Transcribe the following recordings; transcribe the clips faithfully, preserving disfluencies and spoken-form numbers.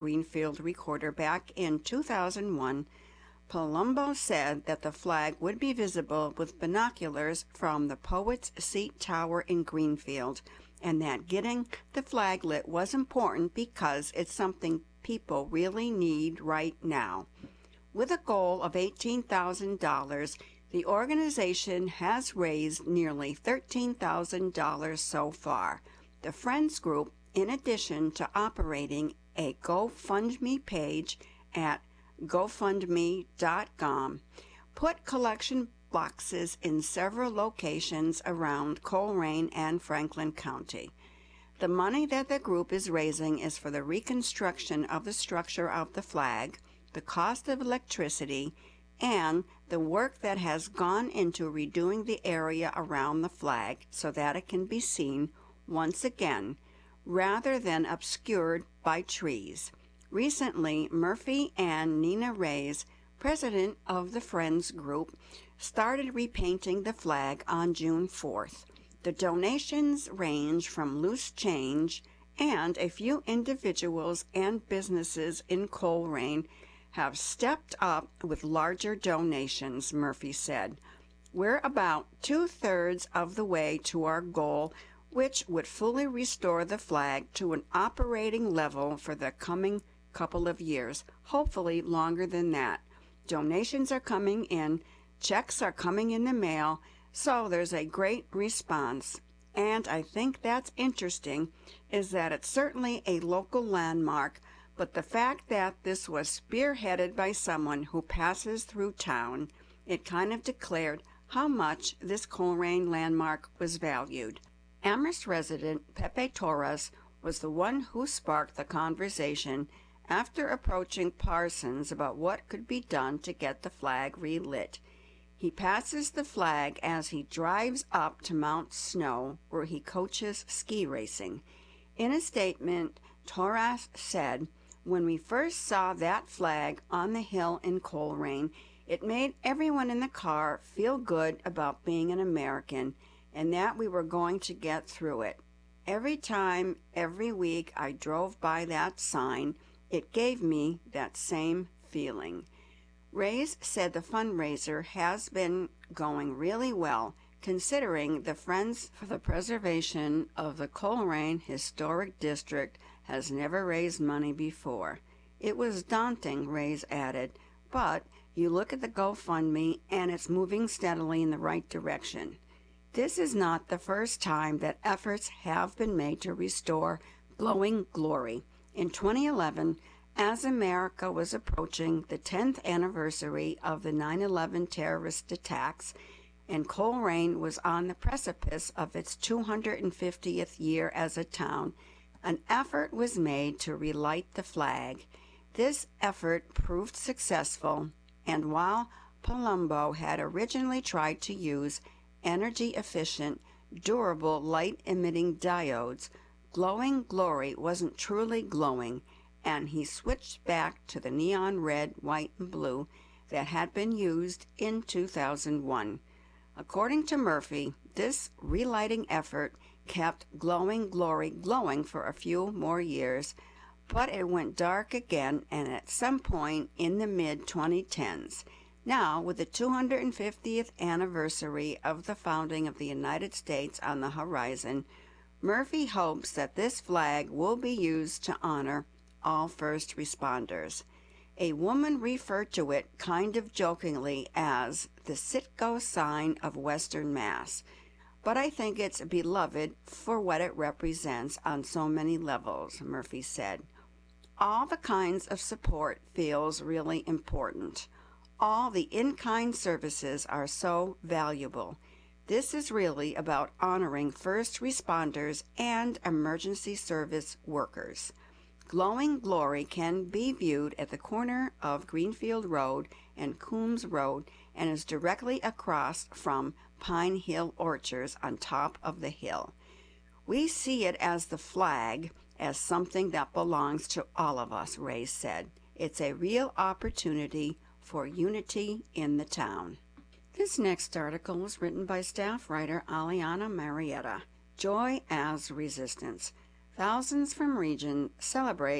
Greenfield Recorder back in two thousand one, Palumbo said that the flag would be visible with binoculars from the Poets' Seat Tower in Greenfield, and that getting the flag lit was important because it's something people really need right now. With a goal of eighteen thousand dollars, the organization has raised nearly thirteen thousand dollars so far. The Friends Group, in addition to operating a GoFundMe page at go fund me dot com, put collection boxes in several locations around Colerain and Franklin County. The money that the group is raising is for the reconstruction of the structure of the flag, the cost of electricity, and the work that has gone into redoing the area around the flag so that it can be seen once again, rather than obscured by trees. Recently, Murphy and Nina Reyes, president of the Friends Group, started repainting the flag on June fourth. The donations range from loose change, and a few individuals and businesses in Colerain have stepped up with larger donations, Murphy said. We're about two-thirds of the way to our goal, which would fully restore the flag to an operating level for the coming couple of years, hopefully longer than that. Donations are coming in, checks are coming in the mail, so there's a great response. And I think that's interesting, is that it's certainly a local landmark, but the fact that this was spearheaded by someone who passes through town, it kind of declared how much this Colerain landmark was valued. Amherst resident Pepe Torres was the one who sparked the conversation after approaching Parsons about what could be done to get the flag relit. He passes the flag as he drives up to Mount Snow, where he coaches ski racing. In a statement, Torres said, "When we first saw that flag on the hill in Colerain, it made everyone in the car feel good about being an American and that we were going to get through it. Every time, every week I drove by that sign, it gave me that same feeling." Reyes said the fundraiser has been going really well, considering the Friends for the Preservation of the Colerain Historic District has never raised money before. It was daunting, Reyes added, but you look at the GoFundMe and it's moving steadily in the right direction. This is not the first time that efforts have been made to restore glowing glory. In twenty eleven, as America was approaching the tenth anniversary of the nine eleven terrorist attacks, and Colerain was on the precipice of its two hundred fiftieth year as a town, an effort was made to relight the flag. This effort proved successful, and while Palumbo had originally tried to use energy-efficient, durable light-emitting diodes, glowing glory wasn't truly glowing, and he switched back to the neon red, white, and blue that had been used in two thousand one. According to Murphy, this relighting effort kept glowing glory glowing for a few more years, but it went dark again and at some point in the mid twenty tens. Now, with the two hundred fiftieth anniversary of the founding of the United States on the horizon, Murphy hopes that this flag will be used to honor all first responders. A woman referred to it kind of jokingly as the Citgo sign of Western Mass, but I think it's beloved for what it represents on so many levels, Murphy said. All the kinds of support feels really important. All the in-kind services are so valuable. This is really about honoring first responders and emergency service workers. Glowing Glory can be viewed at the corner of Greenfield Road and Coombs Road and is directly across from Pine Hill Orchards on top of the hill. We see it as the flag, as something that belongs to all of us, Ray said. It's a real opportunity for unity in the town. This next article was written by staff writer Aliana Marietta. Joy as Resistance. Thousands from region celebrate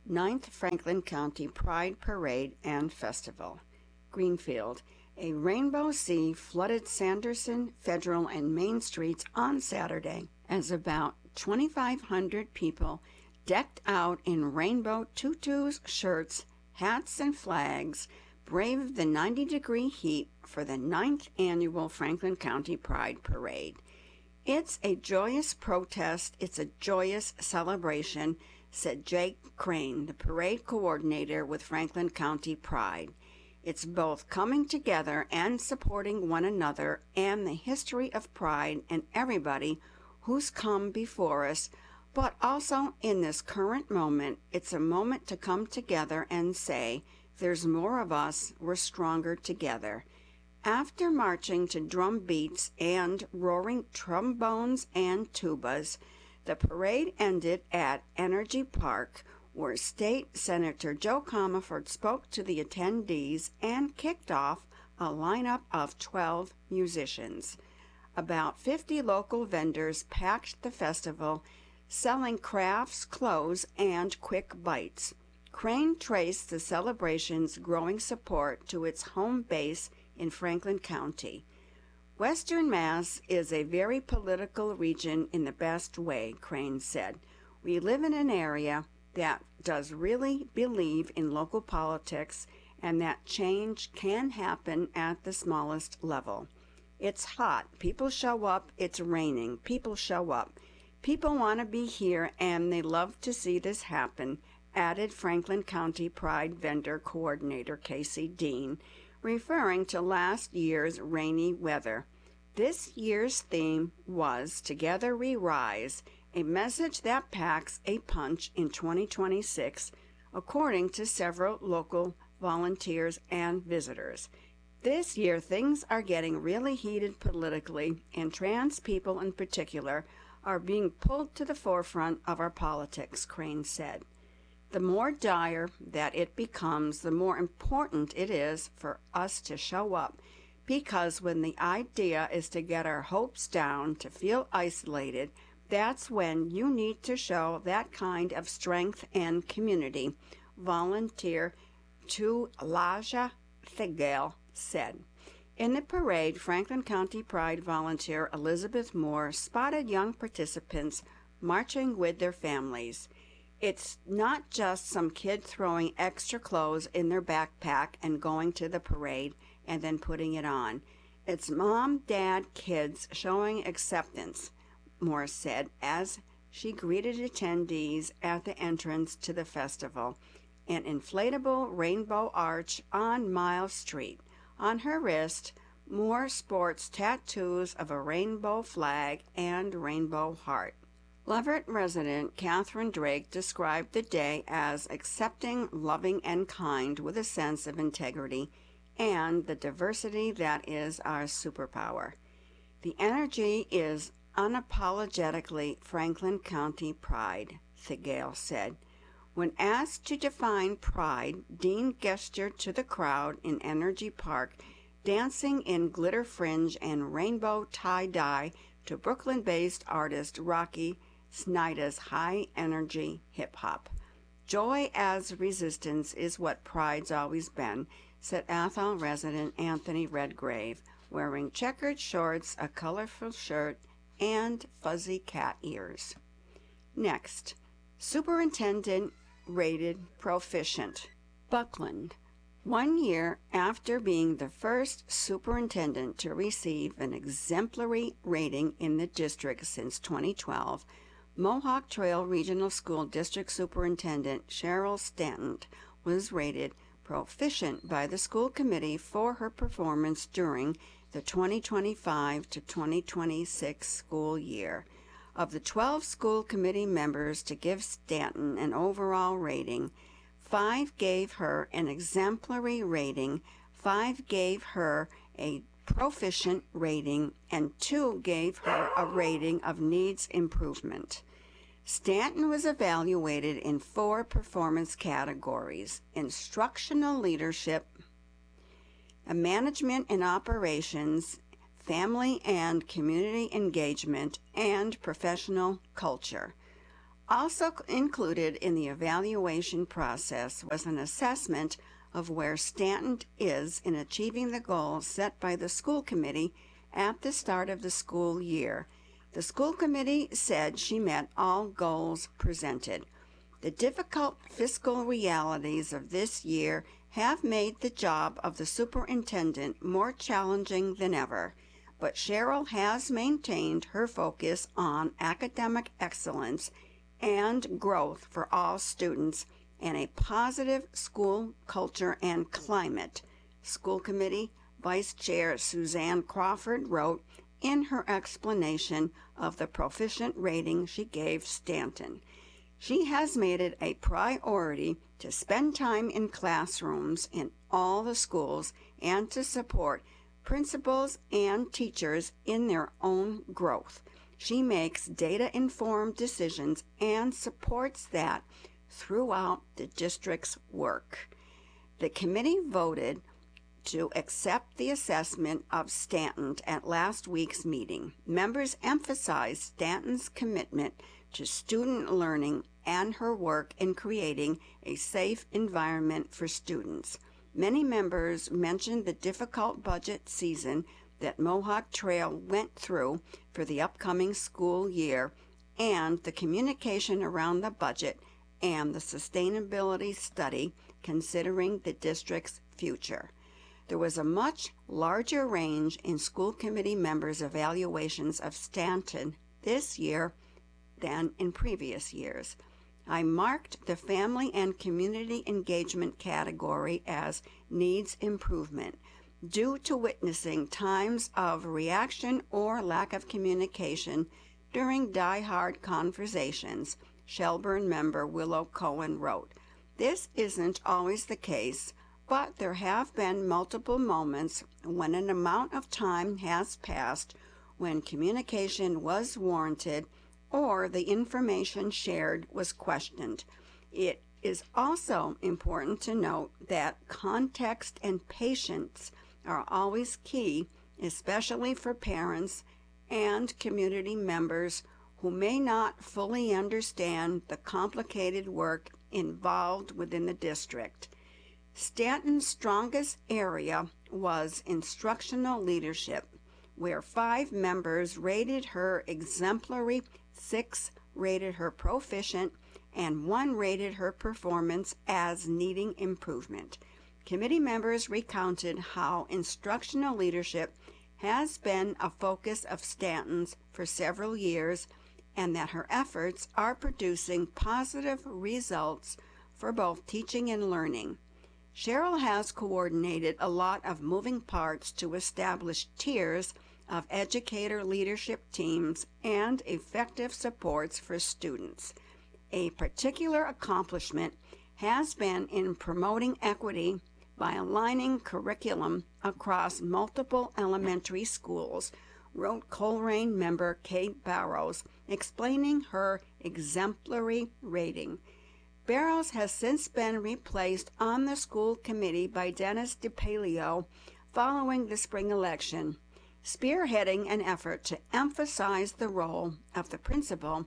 ninth Franklin County Pride Parade and Festival. Greenfield. A rainbow sea flooded Sanderson, Federal, and Main Streets on Saturday as about twenty-five hundred people decked out in rainbow tutus, shirts, hats, and flags braved the ninety-degree heat for the ninth annual Franklin County Pride Parade. It's a joyous protest, it's a joyous celebration, said Jake Crane, the parade coordinator with Franklin County Pride. It's both coming together and supporting one another and the history of Pride and everybody who's come before us, but also in this current moment, it's a moment to come together and say, there's more of us, we're stronger together. After marching to drum beats and roaring trombones and tubas, the parade ended at Energy Park, where State Senator Joe Comerford spoke to the attendees and kicked off a lineup of twelve musicians. About fifty local vendors packed the festival, selling crafts, clothes, and quick bites. Crane traced the celebration's growing support to its home base in Franklin County. Western Mass is a very political region in the best way, Crane said. We live in an area that does really believe in local politics and that change can happen at the smallest level. It's hot. People show up. It's raining. People show up. People want to be here and they love to see this happen, added Franklin County Pride Vendor Coordinator Casey Dean, referring to last year's rainy weather. This year's theme was Together We Rise, a message that packs a punch in twenty twenty-six, according to several local volunteers and visitors. This year, things are getting really heated politically, and trans people in particular are being pulled to the forefront of our politics, Crane said. The more dire that it becomes, the more important it is for us to show up, because when the idea is to get our hopes down, to feel isolated, that's when you need to show that kind of strength and community, volunteer Tulaja Thigale said. In the parade, Franklin County Pride volunteer Elizabeth Moore spotted young participants marching with their families. It's not just some kid throwing extra clothes in their backpack and going to the parade and then putting it on. It's mom, dad, kids showing acceptance, Moore said as she greeted attendees at the entrance to the festival, an inflatable rainbow arch on Miles Street. On her wrist, Moore sports tattoos of a rainbow flag and rainbow heart. Leverett resident Catherine Drake described the day as accepting, loving, and kind with a sense of integrity and the diversity that is our superpower. The energy is unapologetically Franklin County Pride, Thigale said. When asked to define pride, Dean gestured to the crowd in Energy Park, dancing in glitter fringe and rainbow tie-dye to Brooklyn-based artist Rocky Snyder's high-energy hip-hop. Joy as resistance is what pride's always been, said Athol resident Anthony Redgrave, wearing checkered shorts, a colorful shirt, and fuzzy cat ears. Next, superintendent rated proficient. Buckland. One year after being the first superintendent to receive an exemplary rating in the district since twenty twelve, Mohawk Trail Regional School District Superintendent Cheryl Stanton was rated proficient by the school committee for her performance during the twenty twenty-five to twenty twenty-six school year. Of the twelve school committee members to give Stanton an overall rating, five gave her an exemplary rating, five gave her a proficient rating, and two gave her a rating of needs improvement. Stanton was evaluated in four performance categories: instructional leadership, management and operations, family and community engagement, and professional culture. Also included in the evaluation process was an assessment of where Stanton is in achieving the goals set by the school committee at the start of the school year. The school committee said she met all goals presented. The difficult fiscal realities of this year have made the job of the superintendent more challenging than ever, but Cheryl has maintained her focus on academic excellence and growth for all students and a positive school culture and climate, School Committee Vice Chair Suzanne Crawford wrote in her explanation of the proficient rating she gave Stanton. She has made it a priority to spend time in classrooms in all the schools and to support principals and teachers in their own growth. She makes data-informed decisions and supports that throughout the district's work. The committee voted to accept the assessment of Stanton at last week's meeting. Members emphasized Stanton's commitment to student learning and her work in creating a safe environment for students. Many members mentioned the difficult budget season that Mohawk Trail went through for the upcoming school year and the communication around the budget and the sustainability study considering the district's future. There was a much larger range in school committee members' evaluations of Stanton this year than in previous years. I marked the family and community engagement category as needs improvement due to witnessing times of reaction or lack of communication during die-hard conversations, Shelburne member Willow Cohen wrote. This isn't always the case, but there have been multiple moments when an amount of time has passed when communication was warranted or the information shared was questioned. It is also important to note that context and patience are always key, especially for parents and community members who may not fully understand the complicated work involved within the district. Stanton's strongest area was instructional leadership, where five members rated her exemplary, six rated her proficient, and one rated her performance as needing improvement. Committee members recounted how instructional leadership has been a focus of Stanton's for several years and that her efforts are producing positive results for both teaching and learning. Cheryl has coordinated a lot of moving parts to establish tiers of educator leadership teams and effective supports for students. A particular accomplishment has been in promoting equity by aligning curriculum across multiple elementary schools, wrote Coleraine member Kate Barrows, explaining her exemplary rating. Barrows has since been replaced on the school committee by Dennis DePalio following the spring election, spearheading an effort to emphasize the role of the principal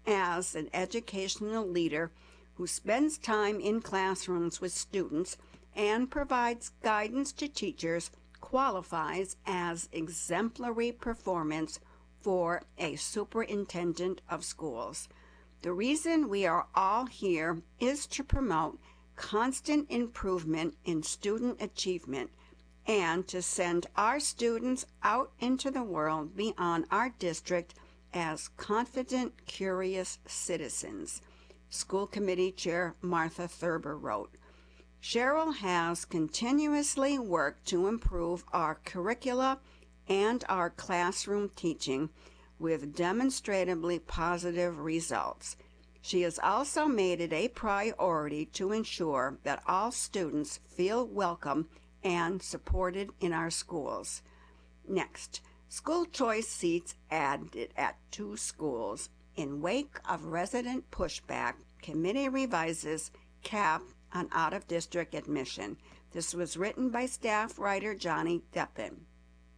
as an educational leader who spends time in classrooms with students and provides guidance to teachers, qualifies as exemplary performance for a superintendent of schools. The reason we are all here is to promote constant improvement in student achievement and to send our students out into the world beyond our district as confident, curious citizens, School Committee Chair Martha Thurber wrote. Cheryl has continuously worked to improve our curricula and our classroom teaching with demonstrably positive results. She has also made it a priority to ensure that all students feel welcome and supported in our schools. Next, school choice seats added at two schools. In wake of resident pushback, committee revises cap on out-of-district admission. This was written by staff writer Johnny Deppen.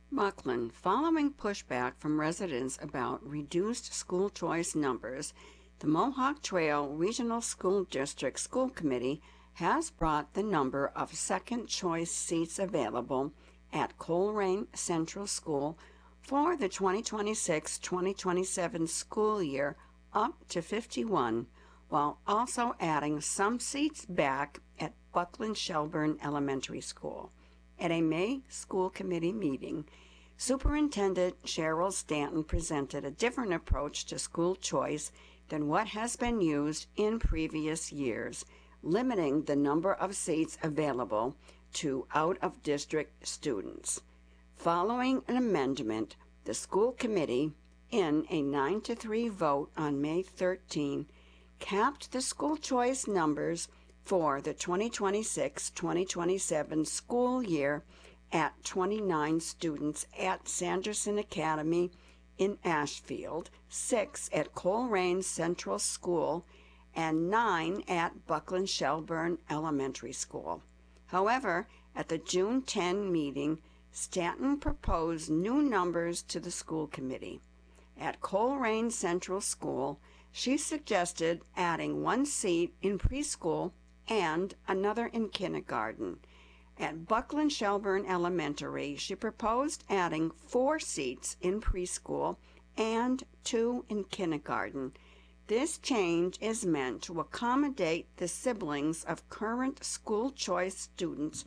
Buckland, following pushback from residents about reduced school choice numbers, The Mohawk Trail Regional School District School Committee has brought the number of second-choice seats available at Colerain Central School for the twenty twenty-six twenty twenty-seven school year up to fifty-one, while also adding some seats back at Buckland Shelburne Elementary School. At a May school committee meeting, Superintendent Cheryl Stanton presented a different approach to school choice than what has been used in previous years, limiting the number of seats available to out-of-district students. Following an amendment, the school committee, in a nine to three vote on May thirteenth, capped the school choice numbers for the twenty twenty-six twenty twenty-seven school year at twenty-nine students at Sanderson Academy in Ashfield, six at Colerain Central School, and nine at Buckland Shelburne Elementary School. However, at the June tenth meeting, Stanton proposed new numbers to the school committee. At Colerain Central School, she suggested adding one seat in preschool and another in kindergarten. At Buckland Shelburne Elementary, she proposed adding four seats in preschool and two in kindergarten. This change is meant to accommodate the siblings of current school choice students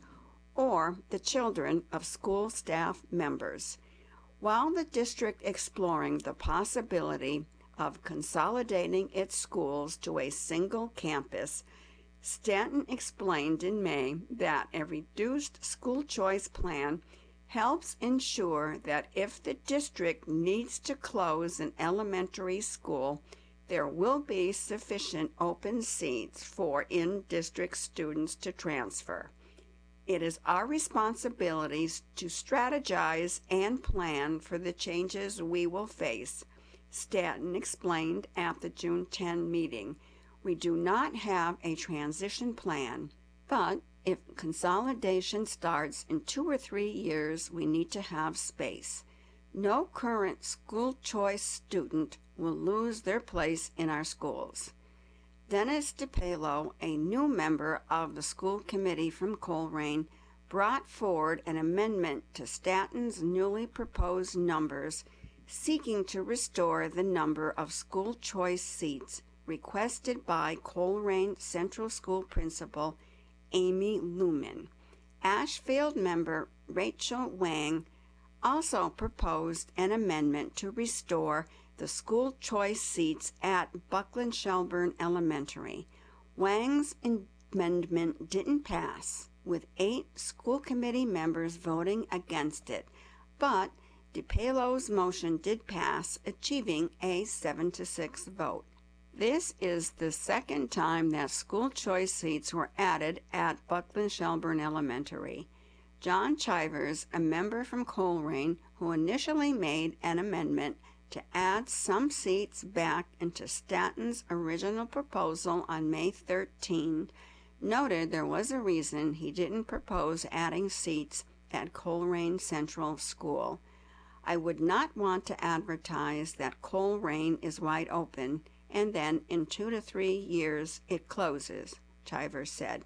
or the children of school staff members. While the district exploring the possibility of consolidating its schools to a single campus, Stanton explained in May that a reduced school choice plan helps ensure that if the district needs to close an elementary school, there will be sufficient open seats for in-district students to transfer. It is our responsibility to strategize and plan for the changes we will face, Stanton explained at the June tenth meeting. We do not have a transition plan, but if consolidation starts in two or three years, we need to have space. No current school choice student will lose their place in our schools. Dennis DePalo, a new member of the school committee from Colerain, brought forward an amendment to Stanton's newly proposed numbers, seeking to restore the number of school choice seats requested by Colerain Central School Principal Amy Lumen. Ashfield member Rachel Wang also proposed an amendment to restore the school choice seats at Buckland Shelburne Elementary. Wang's amendment didn't pass, with eight school committee members voting against it, but DePalo's motion did pass, achieving a seven to six vote. This is the second time that school choice seats were added at Buckland Shelburne Elementary. John Chivers, a member from Colerain, who initially made an amendment to add some seats back into Stanton's original proposal on May thirteenth, noted there was a reason he didn't propose adding seats at Colerain Central School. I would not want to advertise that Colerain is wide open and then in two to three years it closes, Chivers said.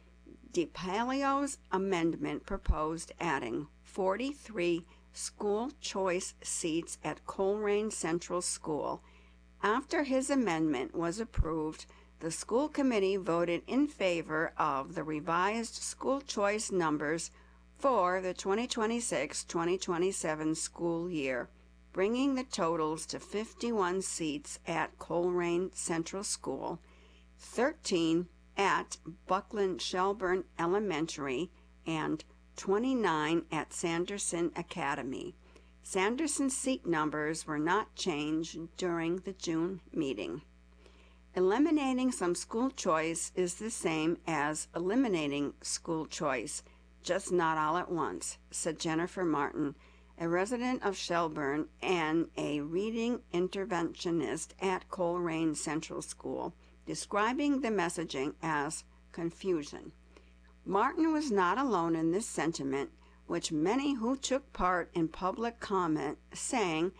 DePalo's amendment proposed adding forty-three school choice seats at Colerain Central School. After his amendment was approved, the school committee voted in favor of the revised school choice numbers for the twenty twenty-six twenty twenty-seven school year, bringing the totals to fifty-one seats at Colerain Central School, thirteen at Buckland Shelburne Elementary, and twenty-nine at Sanderson Academy. Sanderson's seat numbers were not changed during the June meeting. Eliminating some school choice is the same as eliminating school choice, just not all at once, said Jennifer Martin, a resident of Shelburne and a reading interventionist at Colerain Central School, describing the messaging as confusion. Martin was not alone in this sentiment, which many who took part in public comment saying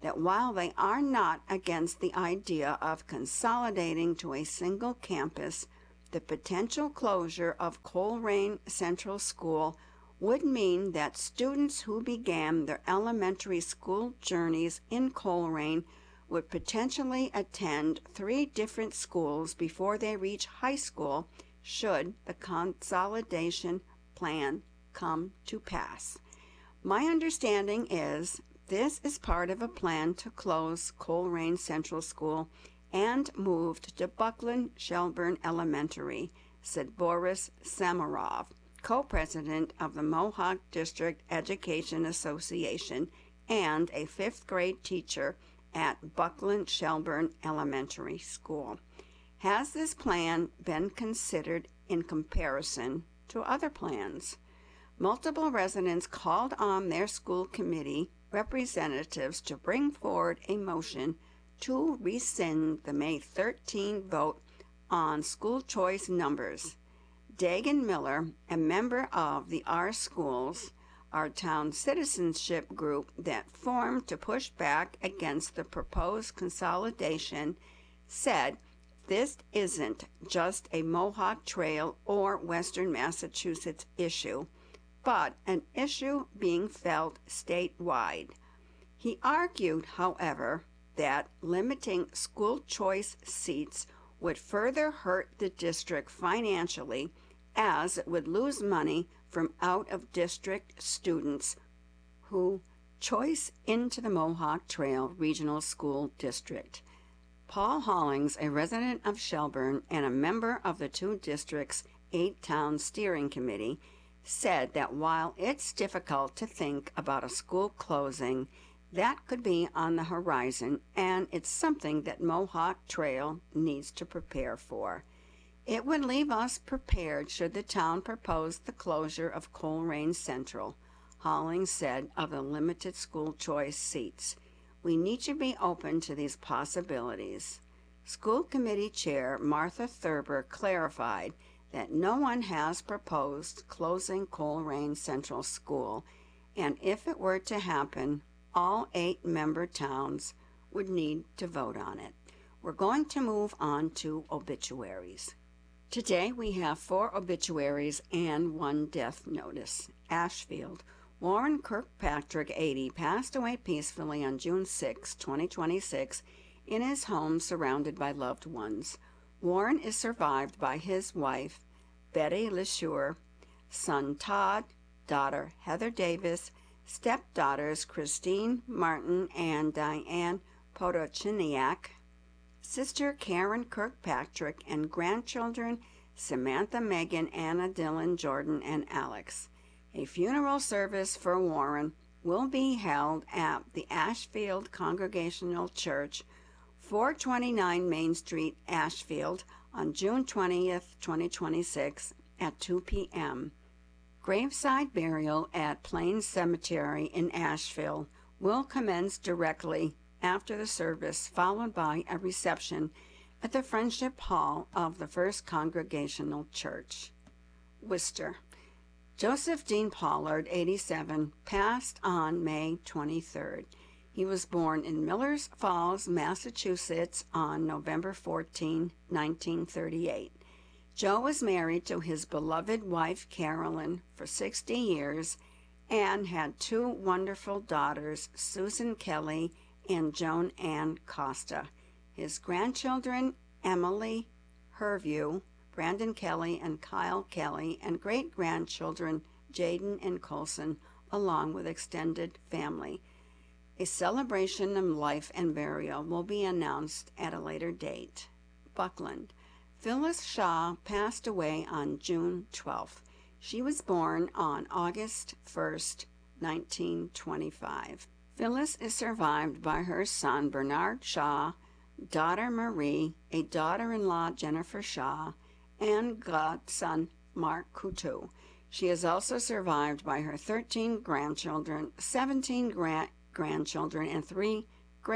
that while they are not against the idea of consolidating to a single campus, the potential closure of Colerain Central School would mean that students who began their elementary school journeys in Colerain would potentially attend three different schools before they reach high school should the consolidation plan come to pass. My understanding is this is part of a plan to close Colerain Central School and moved to Buckland Shelburne Elementary, said Boris Samarov, co-president of the Mohawk District Education Association and a fifth grade teacher at Buckland Shelburne Elementary School. Has this plan been considered in comparison to other plans? Multiple residents called on their school committee representatives to bring forward a motion to rescind the May thirteenth vote on school choice numbers. Dagan Miller, a member of the Our Schools, our town citizenship group that formed to push back against the proposed consolidation, said this isn't just a Mohawk Trail or Western Massachusetts issue, but an issue being felt statewide. He argued, however, that limiting school choice seats would further hurt the district financially, as it would lose money from out-of-district students who choice into the Mohawk Trail Regional School District. Paul Hollings, a resident of Shelburne and a member of the two districts' eight-town steering committee, said that while it's difficult to think about a school closing, that could be on the horizon, and it's something that Mohawk Trail needs to prepare for. It would leave us prepared should the town propose the closure of Colerain Central, Hollings said of the limited school choice seats. We need to be open to these possibilities. School Committee Chair Martha Thurber clarified that no one has proposed closing Colerain Central School, and if it were to happen, all eight member towns would need to vote on it. We're going to move on to obituaries. Today we have four obituaries and one death notice. Ashfield. Warren Kirkpatrick, eighty, passed away peacefully on June sixth, twenty twenty-six, in his home surrounded by loved ones. Warren is survived by his wife, Betty LeSure, son Todd, daughter Heather Davis, stepdaughters Christine Martin and Diane Potochiniak, sister Karen Kirkpatrick, and grandchildren Samantha, Megan, Anna, Dylan, Jordan, and Alex. A funeral service for Warren will be held at the Ashfield Congregational Church, four twenty-nine Main Street, Ashfield, on June twentieth, twenty twenty-six, at two p.m. Graveside burial at Plains Cemetery in Asheville will commence directly after the service, followed by a reception at the Friendship Hall of the First Congregational Church. Worcester. Joseph Dean Pollard, eighty-seven, passed on May twenty-third. He was born in Millers Falls, Massachusetts on November fourteenth, nineteen thirty-eight. Joe was married to his beloved wife Carolyn for sixty years and had two wonderful daughters, Susan Kelly and Joan Ann Costa. His grandchildren, Emily Herview, Brandon Kelly, and Kyle Kelly, and great-grandchildren, Jaden and Colson, along with extended family. A celebration of life and burial will be announced at a later date. Buckland. Phyllis Shaw passed away on June twelfth. She was born on August first, nineteen twenty-five. Phyllis is survived by her son Bernard Shaw, daughter Marie, a daughter-in-law Jennifer Shaw, and godson Mark Coutu. She is also survived by her thirteen grandchildren, seventeen gra- grandchildren, and three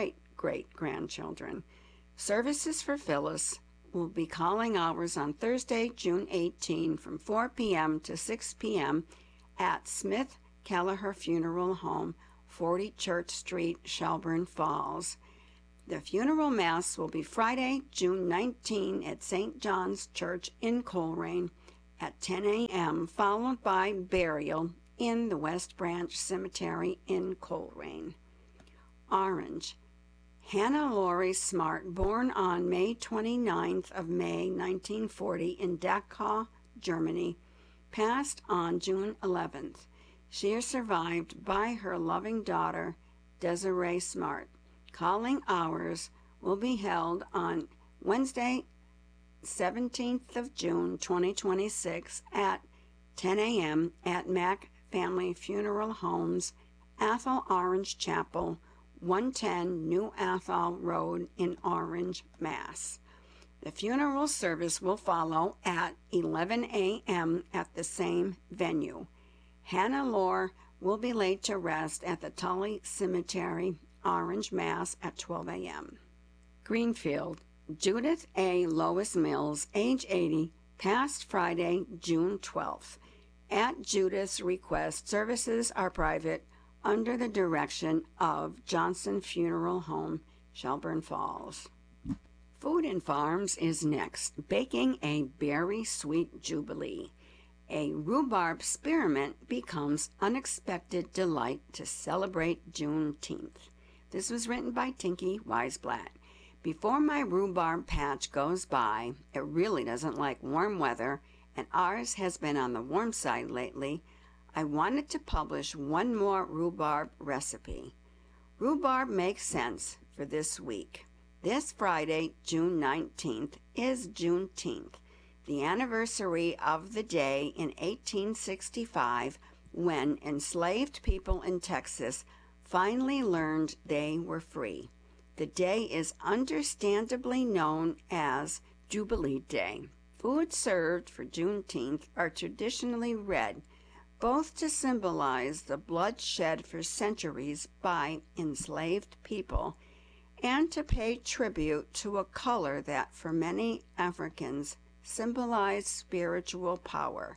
great-great-grandchildren. Services for Phyllis will be calling hours on Thursday, June eighteenth from four p.m. to six p.m. at Smith Kelleher Funeral Home, forty Church Street, Shelburne Falls. The funeral mass will be Friday, June nineteenth at Saint John's Church in Coleraine at ten a.m., followed by burial in the West Branch Cemetery in Coleraine. Orange. Hannah Laurie Smart, born on May twenty-ninth of May nineteen forty in Dachau, Germany, passed on June eleventh. She is survived by her loving daughter, Desiree Smart. Calling hours will be held on Wednesday, seventeenth of June, twenty twenty-six at ten a.m. at Mack Family Funeral Homes, Athol Orange Chapel, one ten New Athol Road in Orange, Mass. The funeral service will follow at eleven a.m. at the same venue. Hannah Lore will be laid to rest at the Tully Cemetery, Orange, Mass. at twelve a.m. Greenfield. Judith A. Lois Mills, age eighty, passed Friday, June twelfth. At Judith's request, services are private under the direction of Johnson Funeral Home, Shelburne Falls. Food and Farms is next, baking a berry sweet jubilee. A rhubarb spearmint becomes unexpected delight to celebrate Juneteenth. This was written by Tinky Weisblatt. Before my rhubarb patch goes by, it really doesn't like warm weather, and ours has been on the warm side lately, I wanted to publish one more rhubarb recipe. Rhubarb makes sense for this week. This Friday, June nineteenth, is Juneteenth, the anniversary of the day in eighteen sixty-five when enslaved people in Texas finally learned they were free. The day is understandably known as Jubilee Day. Foods served for Juneteenth are traditionally red, both to symbolize the blood shed for centuries by enslaved people and to pay tribute to a color that for many Africans symbolized spiritual power.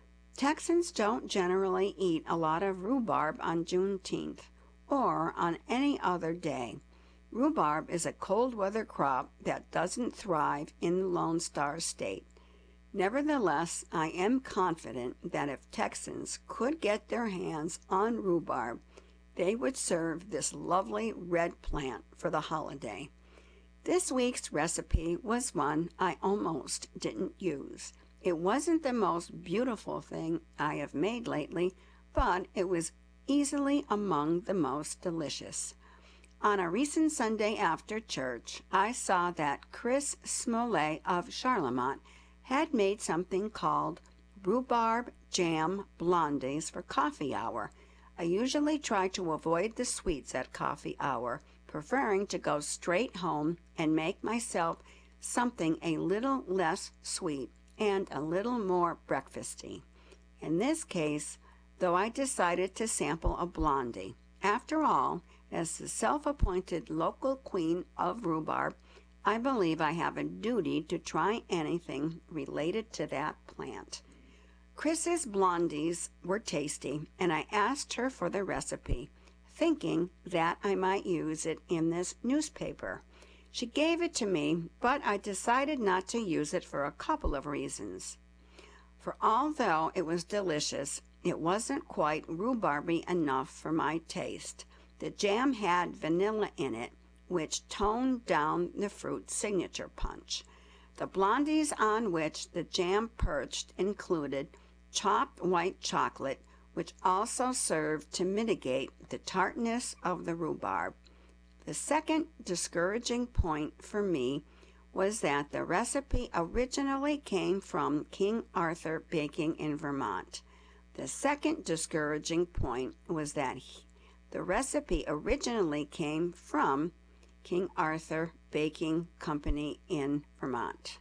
Texans don't generally eat a lot of rhubarb on Juneteenth or on any other day. Rhubarb is a cold weather crop that doesn't thrive in the Lone Star State. Nevertheless, I am confident that if Texans could get their hands on rhubarb, they would serve this lovely red plant for the holiday. This week's recipe was one I almost didn't use. It wasn't the most beautiful thing I have made lately, but it was easily among the most delicious. On a recent Sunday after church, I saw that Chris Smollett of Charlemont had made something called rhubarb jam blondies for coffee hour. I usually try to avoid the sweets at coffee hour, preferring to go straight home and make myself something a little less sweet and a little more breakfasty. In this case, though, I decided to sample a blondie. After all, as the self-appointed local queen of rhubarb, I believe I have a duty to try anything related to that plant. Chris's blondies were tasty, and I asked her for the recipe, thinking that I might use it in this newspaper. She gave it to me, but I decided not to use it for a couple of reasons. For although it was delicious, it wasn't quite rhubarby enough for my taste. The jam had vanilla in it, which toned down the fruit's signature punch. The blondies on which the jam perched included chopped white chocolate, which also served to mitigate the tartness of the rhubarb. The second discouraging point for me was that the recipe originally came from King Arthur Baking in Vermont. The second discouraging point was that he, the recipe originally came from King Arthur Baking Company in Vermont.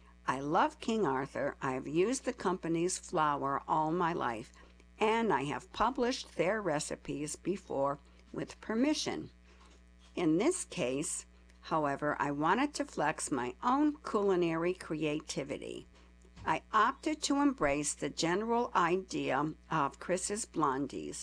I love King Arthur. I have used the company's flour all my life, and I have published their recipes before with permission. In this case, however, I wanted to flex my own culinary creativity. I opted to embrace the general idea of Chris's blondies,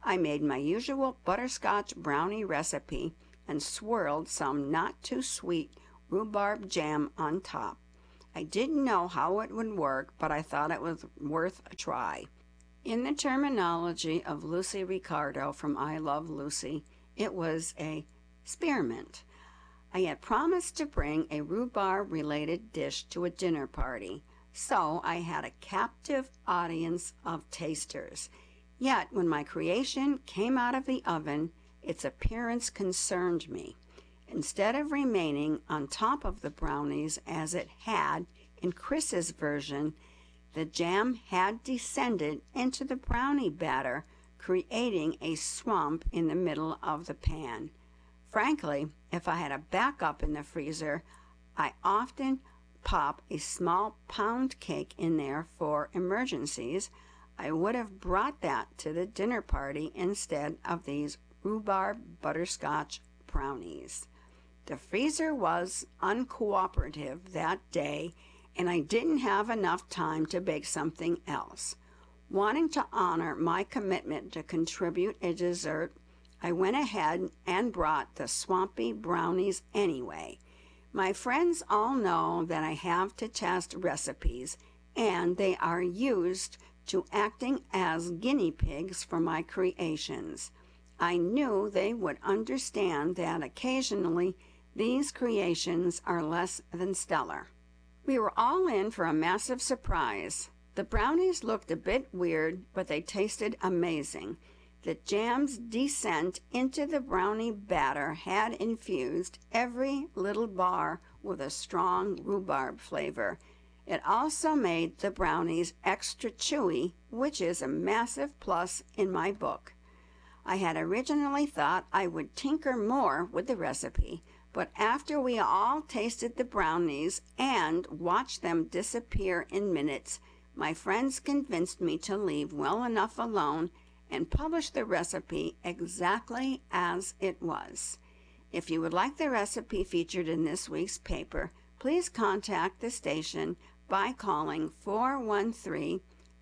I made my usual butterscotch brownie recipe and swirled some not-too-sweet rhubarb jam on top. I didn't know how it would work, but I thought it was worth a try. In the terminology of Lucy Ricardo from I Love Lucy, it was a spearmint. I had promised to bring a rhubarb-related dish to a dinner party, so I had a captive audience of tasters. Yet when my creation came out of the oven, its appearance concerned me. Instead of remaining on top of the brownies as it had in Chris's version, the jam had descended into the brownie batter, creating a swamp in the middle of the pan. Frankly, if I had a backup in the freezer, I often pop a small pound cake in there for emergencies. I would have brought that to the dinner party instead of these rhubarb butterscotch brownies. The freezer was uncooperative that day, and I didn't have enough time to bake something else. Wanting to honor my commitment to contribute a dessert, I went ahead and brought the swampy brownies anyway. My friends all know that I have to test recipes, and they are used to acting as guinea pigs for my creations. I knew they would understand that occasionally these creations are less than stellar. We were all in for a massive surprise. The brownies looked a bit weird, but they tasted amazing. The jam's descent into the brownie batter had infused every little bar with a strong rhubarb flavor. It also made the brownies extra chewy, which is a massive plus in my book. I had originally thought I would tinker more with the recipe, but after we all tasted the brownies and watched them disappear in minutes, my friends convinced me to leave well enough alone and publish the recipe exactly as it was. If you would like the recipe featured in this week's paper, please contact the station by calling four one three,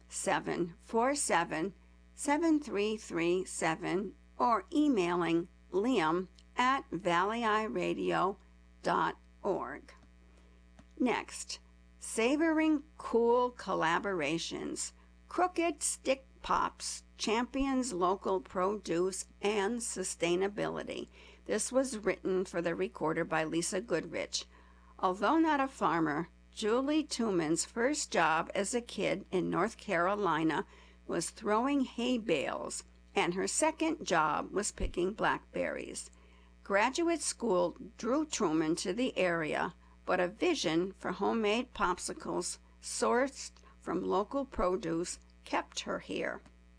seven four seven, seven three three seven or emailing liam at valley eye radio dot org. Next, savoring cool collaborations. Crooked Stick Pops champions local produce and sustainability. This was written for the Recorder by Lisa Goodrich. Although not a farmer, Julie Tooman's first job as a kid in North Carolina was throwing hay bales, and her second job was picking blackberries. Graduate school drew Truman to the area, but a vision for homemade popsicles sourced from local produce kept her here.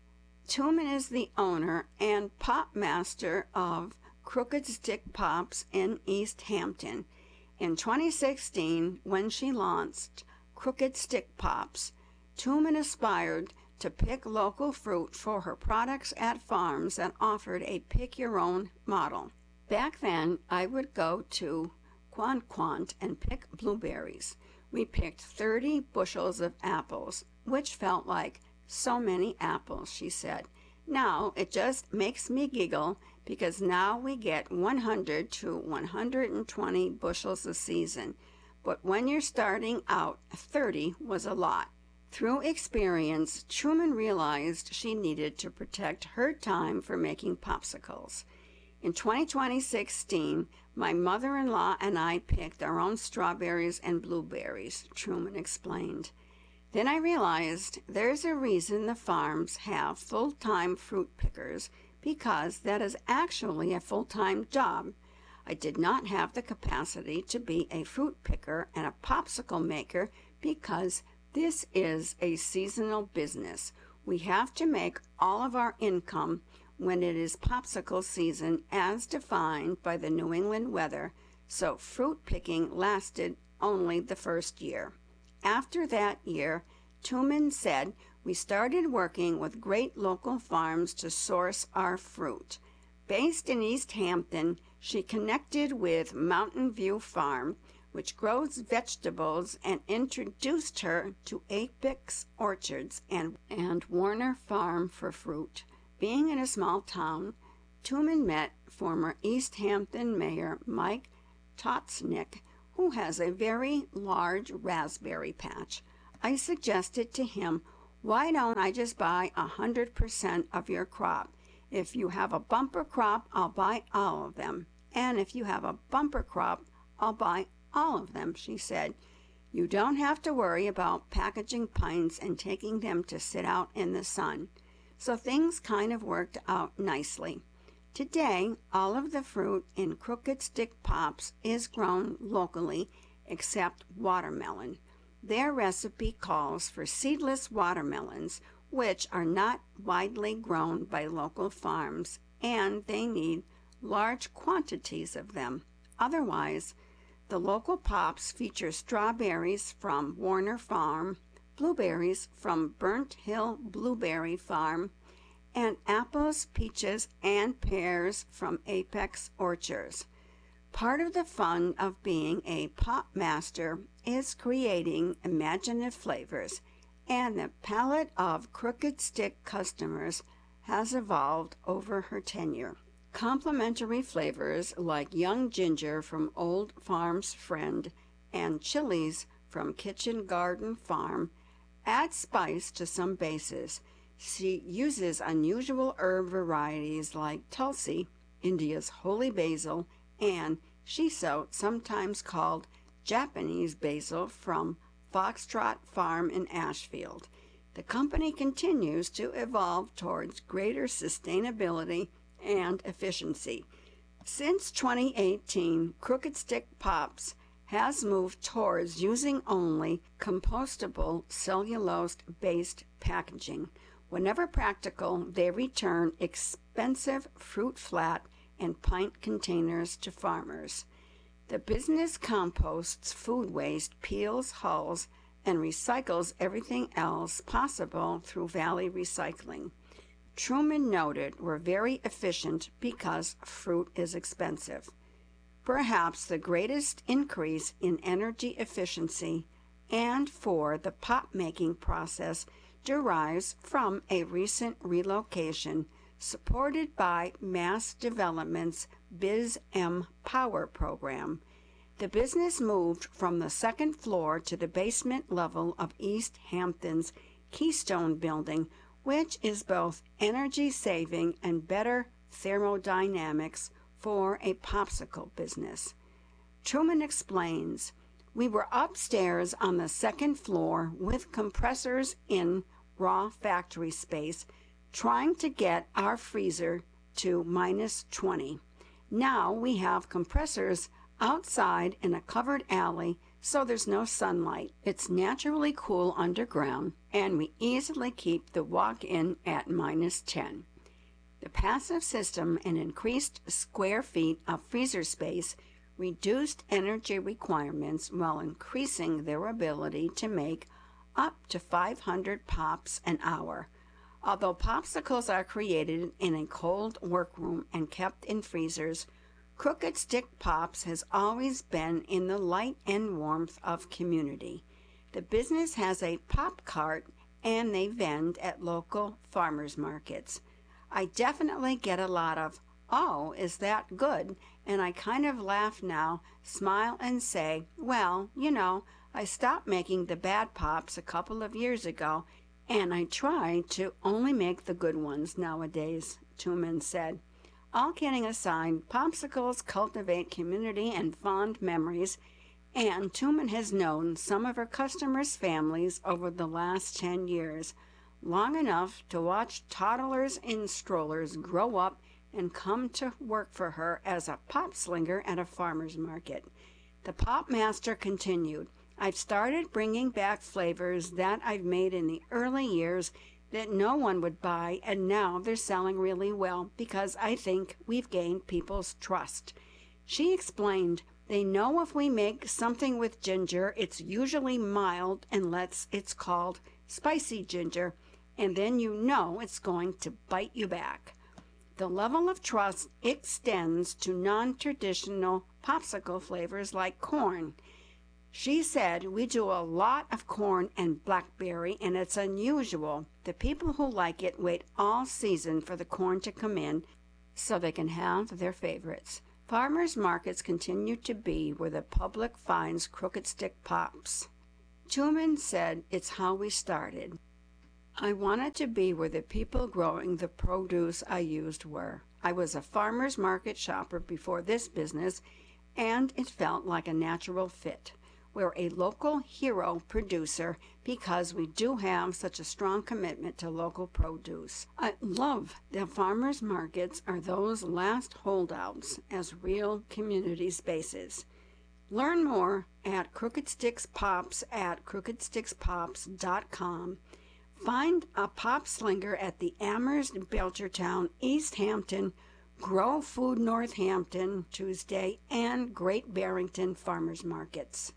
Tooman is the owner and pop master of Crooked Stick Pops in East Hampton. In twenty sixteen, when she launched Crooked Stick Pops, Tooman aspired to pick local fruit for her products at farms that offered a pick-your-own model. Back then, I would go to Quant Quant and pick blueberries. We picked thirty bushels of apples, which felt like so many apples, she said. Now it just makes me giggle because now we get one hundred to one hundred twenty bushels a season. But when you're starting out, thirty was a lot. Through experience, Truman realized she needed to protect her time for making popsicles. In twenty sixteen, my mother-in-law and I picked our own strawberries and blueberries, Truman explained. Then I realized there's a reason the farms have full-time fruit pickers, because that is actually a full-time job. I did not have the capacity to be a fruit picker and a popsicle maker because this is a seasonal business. We have to make all of our income when it is popsicle season as defined by the New England weather, so fruit picking lasted only the first year. After that year, Tooman said we started working with great local farms to source our fruit. Based in East Hampton, she connected with Mountain View Farm, which grows vegetables, and introduced her to Apex Orchards and, and Warner Farm for fruit. Being in a small town, Tuman met former East Hampton Mayor Mike Totznick, who has a very large raspberry patch. I suggested to him, why don't I just buy a hundred percent of your crop? If you have a bumper crop, I'll buy all of them. And if you have a bumper crop, I'll buy all of them, she said. You don't have to worry about packaging pints and taking them to sit out in the sun. So things kind of worked out nicely. Today, all of the fruit in Crooked Stick Pops is grown locally, except watermelon. Their recipe calls for seedless watermelons, which are not widely grown by local farms, and they need large quantities of them. Otherwise, the local pops feature strawberries from Warner Farm, blueberries from Burnt Hill Blueberry Farm, and apples, peaches, and pears from Apex Orchards. Part of the fun of being a pop master is creating imaginative flavors, and the palate of Crooked Stick customers has evolved over her tenure. Complementary flavors like young ginger from Old Farm's Friend and chilies from Kitchen Garden Farm add spice to some bases. She uses unusual herb varieties like Tulsi, India's holy basil, and shiso, sometimes called Japanese basil, from Foxtrot Farm in Ashfield. The company continues to evolve towards greater sustainability and efficiency. Since twenty eighteen, Crooked Stick Pops has moved towards using only compostable cellulose-based packaging. Whenever practical, they return expensive fruit flat and pint containers to farmers. The business composts food waste, peels hulls, and recycles everything else possible through Valley Recycling. Truman noted we're very efficient because fruit is expensive. Perhaps the greatest increase in energy efficiency and for the pop-making process derives from a recent relocation supported by Mass Development's BizM Power program. The business moved from the second floor to the basement level of East Hampton's Keystone Building, which is both energy-saving and better thermodynamics for a popsicle business. Truman explains, we were upstairs on the second floor with compressors in raw factory space, trying to get our freezer to minus twenty. Now we have compressors outside in a covered alley, so there's no sunlight. It's naturally cool underground, and we easily keep the walk-in at minus ten. The passive system and increased square feet of freezer space reduced energy requirements while increasing their ability to make up to five hundred pops an hour. Although popsicles are created in a cold workroom and kept in freezers, Crooked Stick Pops has always been in the light and warmth of community. The business has a pop cart and they vend at local farmers markets. I definitely get a lot of, oh, is that good? And I kind of laugh now, smile and say, well, you know, I stopped making the bad pops a couple of years ago, and I try to only make the good ones nowadays, Tuman said. All kidding aside, popsicles cultivate community and fond memories, and Tuman has known some of her customers' families over the last ten years, long enough to watch toddlers in strollers grow up and come to work for her as a pop slinger at a farmer's market. The Pop Master continued, I've started bringing back flavors that I've made in the early years that no one would buy, and now they're selling really well because I think we've gained people's trust. She explained, they know if we make something with ginger, it's usually mild unless it's called spicy ginger, and then you know it's going to bite you back. The level of trust extends to non-traditional popsicle flavors like corn. She said, we do a lot of corn and blackberry, and it's unusual The people who like it wait all season for the corn to come in so they can have their favorites. Farmers markets continue to be where the public finds Crooked Stick Pops. Truman said, "It's how we started. I wanted to be where the people growing the produce I used were. I was a farmer's market shopper before this business, and it felt like a natural fit. We're a local hero producer because we do have such a strong commitment to local produce. I love that farmers markets are those last holdouts as real community spaces." Learn more at Crooked Sticks Pops at crooked sticks pops dot com. Find a pop slinger at the Amherst, Belchertown, East Hampton, Grow Food Northampton Tuesday, and Great Barrington Farmers Markets.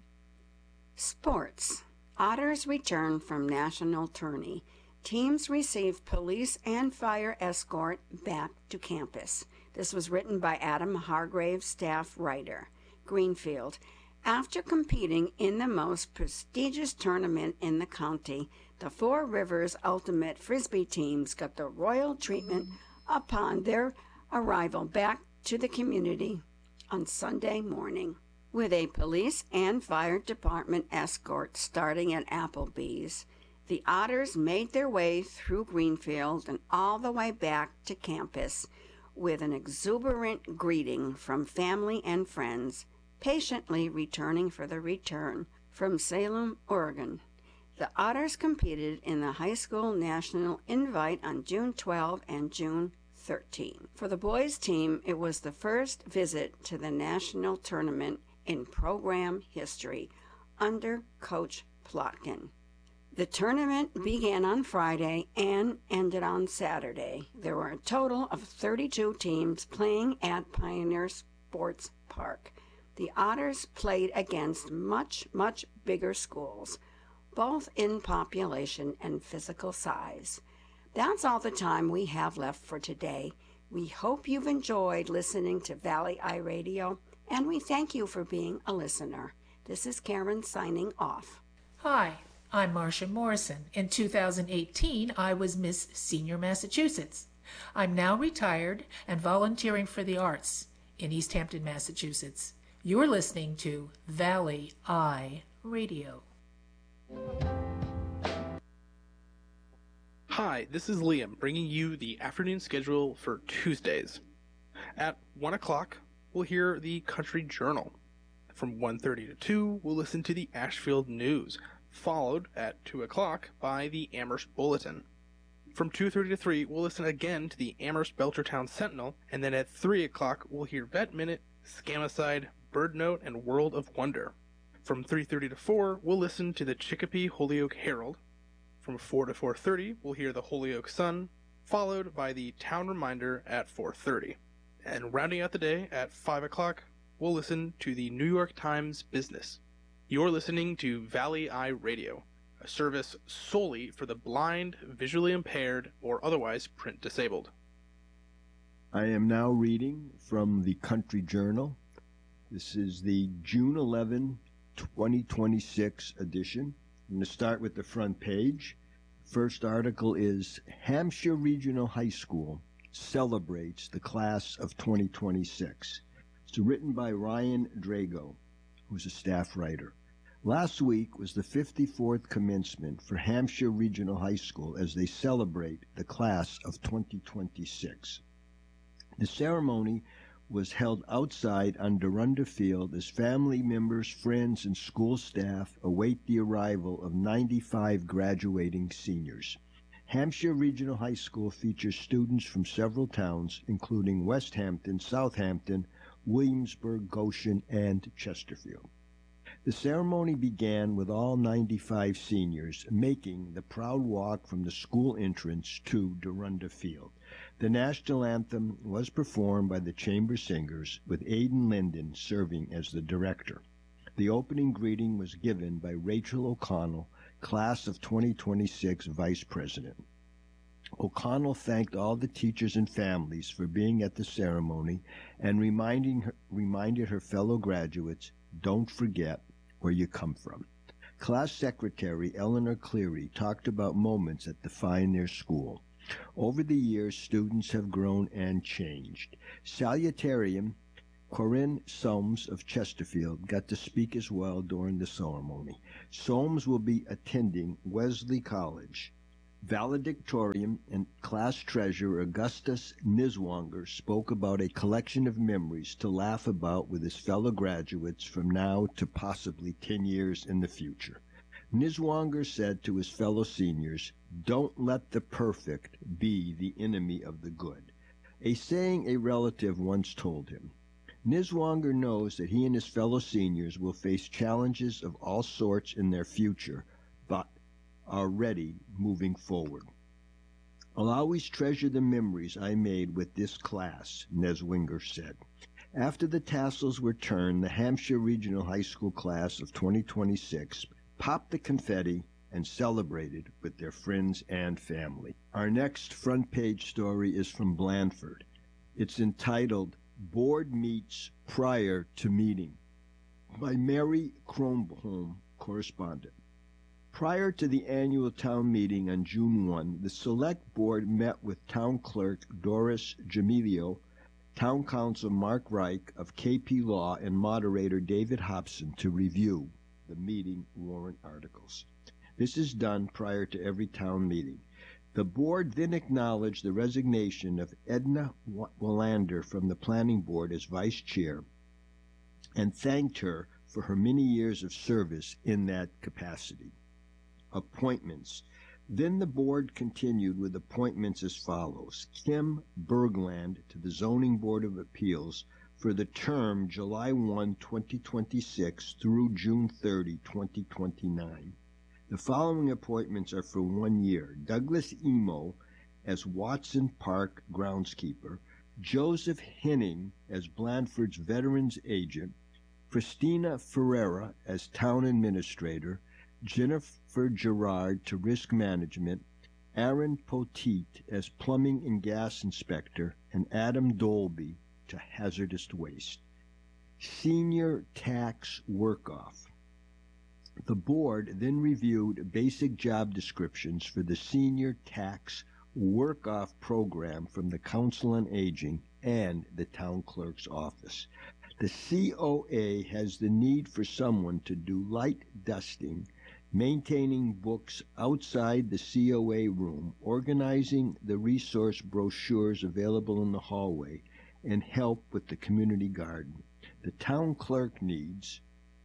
Sports. Otters return from national tourney. Teams receive police and fire escort back to campus. This was written by Adam Hargrave, staff writer. Greenfield. After competing in the most prestigious tournament in the county, the Four Rivers Ultimate Frisbee teams got the royal treatment upon their arrival back to the community on Sunday morning. With a police and fire department escort starting at Applebee's, the Otters made their way through Greenfield and all the way back to campus with an exuberant greeting from family and friends, patiently returning for the return from Salem, Oregon. The Otters competed in the High School National Invite on June twelfth and June thirteenth. For the boys' team, it was the first visit to the national tournament in program history under Coach Plotkin. The tournament began on Friday and ended on Saturday. There were a total of thirty-two teams playing at Pioneer Sports Park. The Otters played against much, much bigger schools, both in population and physical size. That's all the time we have left for today. We hope you've enjoyed listening to Valley Eye Radio, and we thank you for being a listener. This is Karen signing off. Hi, I'm Marcia Morrison. In two thousand eighteen, I was Miss Senior Massachusetts. I'm now retired and volunteering for the arts in East Hampton, Massachusetts. You're listening to Valley Eye Radio. Hi, this is Liam, bringing you the afternoon schedule for Tuesdays. At one o'clock, we'll hear the Country Journal. From one thirty to two, we'll listen to the Ashfield News, followed at two o'clock by the Amherst Bulletin. From two thirty to three, we'll listen again to the Amherst Belchertown Sentinel, and then at three o'clock, we'll hear Vet Minute, Scamicide, Bird Note, and World of Wonder. From three thirty to four, we'll listen to the Chicopee Holyoke Herald. From four to four thirty, we'll hear the Holyoke Sun, followed by the Town Reminder at four thirty. And rounding out the day at five o'clock, we'll listen to the New York Times Business. You're listening to Valley Eye Radio, a service solely for the blind, visually impaired, or otherwise print disabled. I am now reading from the Country Journal. This is the June eleventh, twenty twenty-six edition. I'm going to start with the front page. First article is Hampshire Regional High School celebrates the class of twenty twenty-six. It's written by Ryan Drago, who's a staff writer. Last week was the fifty-fourth commencement for Hampshire Regional High School as they celebrate the class of twenty twenty-six. The ceremony was held outside on Dorunda Field as family members, friends, and school staff await the arrival of ninety-five graduating seniors. Hampshire Regional High School features students from several towns, including West Hampton, Southampton, Williamsburg, Goshen, and Chesterfield. The ceremony began with all ninety-five seniors making the proud walk from the school entrance to Dorunda Field. The national anthem was performed by the chamber singers, with Aidan Linden serving as the director. The opening greeting was given by Rachel O'Connell, class of twenty twenty-six vice president. O'Connell thanked all the teachers and families for being at the ceremony and reminding her, reminded her fellow graduates, don't forget where you come from. Class Secretary Eleanor Cleary talked about moments that define their school. Over the years, students have grown and changed. Salutarian Corinne Soames of Chesterfield got to speak as well during the ceremony. Soames will be attending Wesley College. Valedictorian and class treasurer Augustus Niswonger spoke about a collection of memories to laugh about with his fellow graduates from now to possibly ten years in the future. Niswonger said to his fellow seniors, "Don't let the perfect be the enemy of the good," a saying a relative once told him. Niswonger knows that he and his fellow seniors will face challenges of all sorts in their future, but are ready moving forward. "I'll always treasure the memories I made with this class," Niswonger said. After the tassels were turned, the Hampshire Regional High School class of twenty twenty-six popped the confetti and celebrated with their friends and family. Our next front page story is from Blandford. It's entitled Board Meets Prior to Meeting by Mary Kronholm, correspondent. Prior to the annual town meeting on June first, the Select Board met with Town Clerk Doris Jamelio, Town Council Mark Reich of K P Law, and Moderator David Hobson to review the meeting warrant articles. This is done prior to every town meeting. The board then acknowledged the resignation of Edna Wallander from the Planning Board as Vice Chair and thanked her for her many years of service in that capacity. Appointments. Then the board continued with appointments as follows. Kim Bergland to the Zoning Board of Appeals for the term July first, twenty twenty-six through June thirtieth, twenty twenty-nine. The following appointments are for one year. Douglas Emo as Watson Park groundskeeper, Joseph Henning as Blandford's Veterans Agent, Christina Ferreira as Town Administrator, Jennifer Gerard to Risk Management, Aaron Poteet as Plumbing and Gas Inspector, and Adam Dolby to Hazardous Waste. Senior Tax Work-Off. The board then reviewed basic job descriptions for the Senior Tax Work-Off program from the Council on Aging and the Town Clerk's Office. The C O A has the need for someone to do light dusting, maintaining books outside the C O A room, organizing the resource brochures available in the hallway, and help with the community garden. The town clerk needs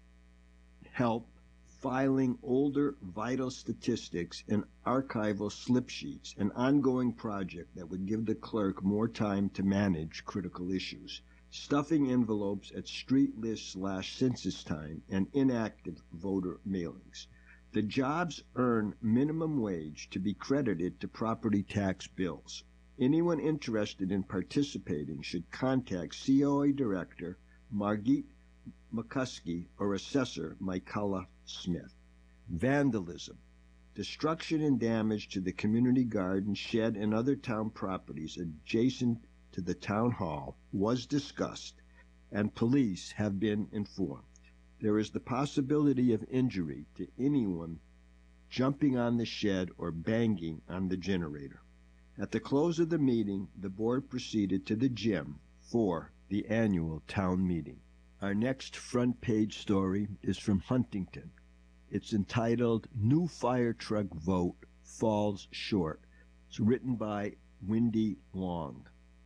help filing older vital statistics and archival slip sheets, an ongoing project that would give the clerk more time to manage critical issues, stuffing envelopes at street list slash census time, and inactive voter mailings. The jobs earn minimum wage to be credited to property tax bills. Anyone interested in participating should contact C O A Director Margit McCuskey or Assessor Michaela Smith. Vandalism. Destruction and damage to the community garden, shed, and other town properties adjacent to the town hall was discussed, and police have been informed. There is the possibility of injury to anyone jumping on the shed or banging on the generator. At the close of the meeting, the board proceeded to the gym for the annual town meeting. Our next front page story is from Huntington. It's entitled New Fire Truck Vote Falls Short. It's written by Wendy Long.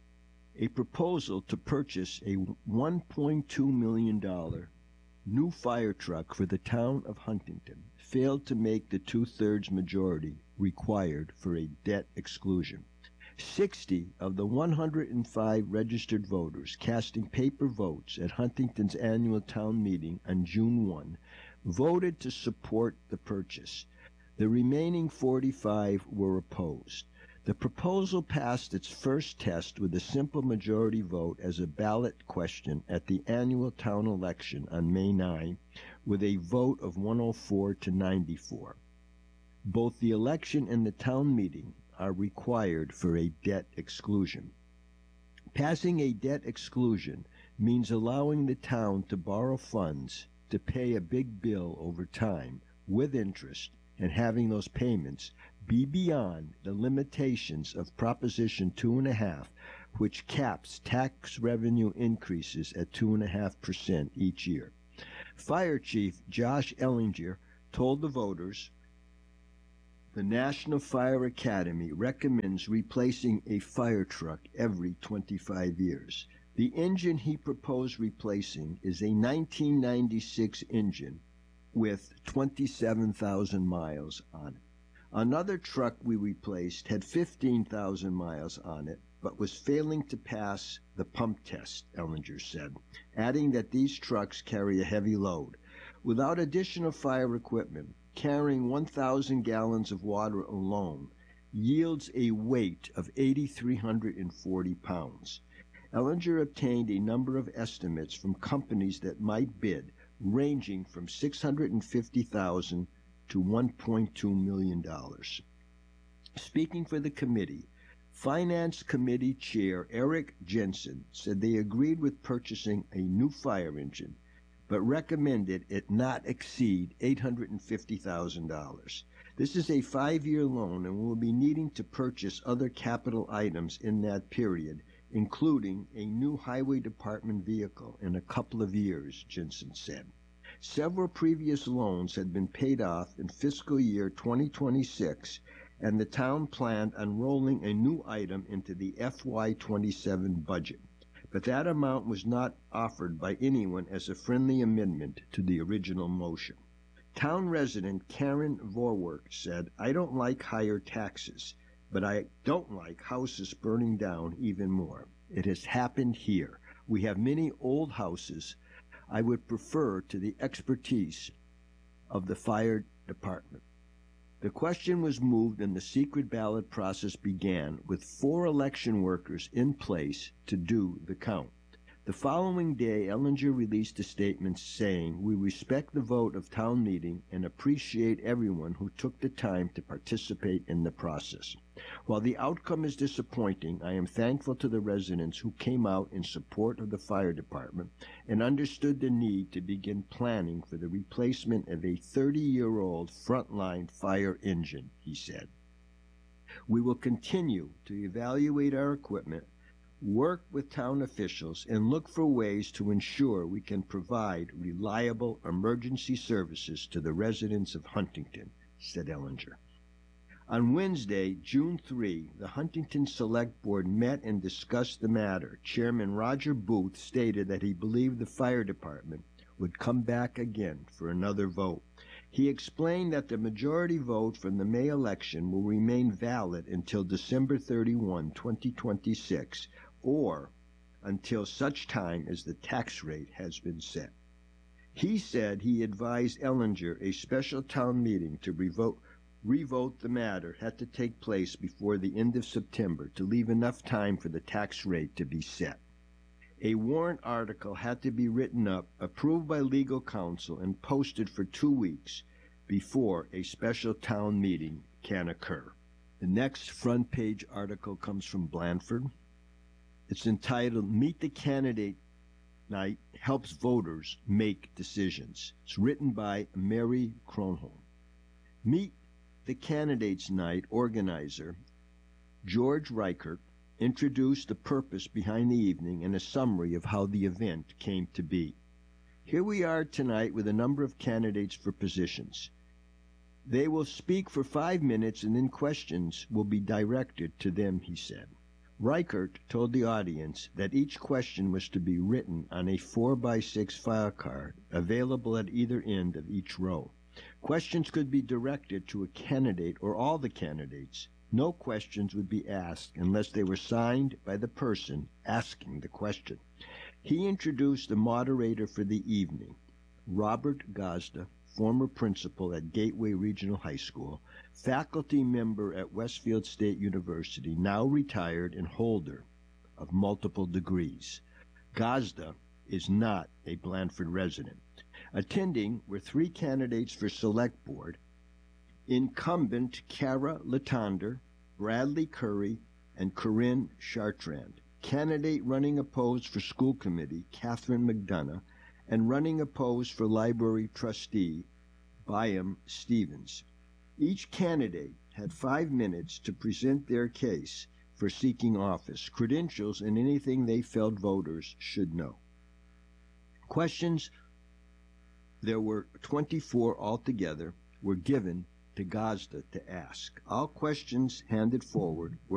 A proposal to purchase a one point two million dollars new fire truck for the town of Huntington failed to make the two-thirds majority required for a debt exclusion. sixty of the one hundred five registered voters casting paper votes at Huntington's annual town meeting on June first voted to support the purchase. The remaining forty-five were opposed. The proposal passed its first test with a simple majority vote as a ballot question at the annual town election on May ninth, with a vote of one hundred four to ninety-four. Both the election and the town meeting are required for a debt exclusion. Passing a debt exclusion means allowing the town to borrow funds to pay a big bill over time with interest and having those payments be beyond the limitations of Proposition two and a half, which caps tax revenue increases at two and a half percent each year. Fire Chief Josh Ellinger told the voters the National Fire Academy recommends replacing a fire truck every twenty-five years. The engine he proposed replacing is a nineteen ninety-six engine with twenty-seven thousand miles on it. Another truck we replaced had fifteen thousand miles on it, but was failing to pass the pump test, Ellinger said, adding that these trucks carry a heavy load. Without additional fire equipment, carrying one thousand gallons of water alone yields a weight of eight thousand three hundred forty pounds. Ellinger obtained a number of estimates from companies that might bid, ranging from six hundred fifty thousand dollars to one point two million dollars. Speaking for the committee, Finance Committee Chair Eric Jensen said they agreed with purchasing a new fire engine, but recommended it not exceed eight hundred fifty thousand dollars. This is a five-year loan and will be needing to purchase other capital items in that period, including a new Highway Department vehicle in a couple of years, Jensen said. Several previous loans had been paid off in fiscal year twenty twenty-six, and the town planned on rolling a new item into the F Y twenty-seven budget. But that amount was not offered by anyone as a friendly amendment to the original motion. Town resident Karen Vorwerk said, "I don't like higher taxes, but I don't like houses burning down even more. It has happened here. We have many old houses. I would prefer to the expertise of the fire department." The question was moved and the secret ballot process began, with four election workers in place to do the count. The following day, Ellinger released a statement saying, "We respect the vote of town meeting and appreciate everyone who took the time to participate in the process. While the outcome is disappointing, I am thankful to the residents who came out in support of the fire department and understood the need to begin planning for the replacement of a thirty-year-old frontline fire engine," he said. "We will continue to evaluate our equipment, work with town officials, and look for ways to ensure we can provide reliable emergency services to the residents of Huntington," said Ellinger. On Wednesday, June third, the Huntington Select Board met and discussed the matter. Chairman Roger Booth stated that he believed the fire department would come back again for another vote. He explained that the majority vote from the May election will remain valid until December thirty-first, twenty twenty-six, or until such time as the tax rate has been set. He said he advised Ellinger a special town meeting to revote, revote the matter had to take place before the end of September to leave enough time for the tax rate to be set. A warrant article had to be written up, approved by legal counsel, and posted for two weeks before a special town meeting can occur. The next front page article comes from Blandford. It's entitled, "Meet the Candidate Night Helps Voters Make Decisions." It's written by Mary Kronholm. Meet the Candidates Night organizer, George Reichert, introduced the purpose behind the evening and a summary of how the event came to be. "Here we are tonight with a number of candidates for positions. They will speak for five minutes and then questions will be directed to them," he said. Reichert told the audience that each question was to be written on a four by six file card available at either end of each row. Questions could be directed to a candidate or all the candidates. No questions would be asked unless they were signed by the person asking the question. He introduced the moderator for the evening, Robert Gazda, former principal at Gateway Regional High School, faculty member at Westfield State University, now retired and holder of multiple degrees. Gazda is not a Blandford resident. Attending were three candidates for Select Board, incumbent Kara Latonder, Bradley Curry, and Corinne Chartrand. Candidate running opposed for School Committee, Catherine McDonough, and running opposed for Library Trustee, Byam Stevens. Each candidate had five minutes to present their case for seeking office, credentials, and anything they felt voters should know. Questions, there were twenty-four altogether, were given to Gazda to ask. All questions handed forward were